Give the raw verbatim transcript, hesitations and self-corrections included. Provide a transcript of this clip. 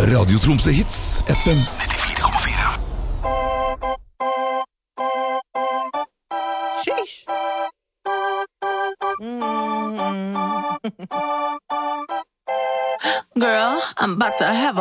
Radio Tromsø Hits, F M nittifire komma fire. Sheesh. Mm. Girl, I'm about to have a